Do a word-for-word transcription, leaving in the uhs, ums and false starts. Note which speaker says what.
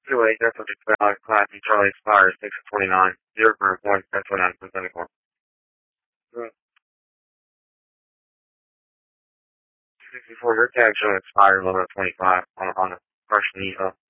Speaker 1: two eight, that's what it's about. Class E Charlie expires six twenty-nine. Zero for one, that's what I'm presenting for. sixty-four, your tag showing expired eleven twenty-five on, on a partial E.